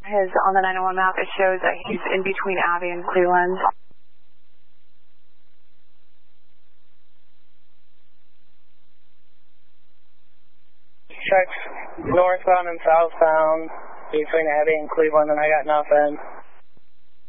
On the 911 map, it shows that he's in between Abbey and Cleveland. Checks northbound and southbound between Abbey and Cleveland, and I got nothing.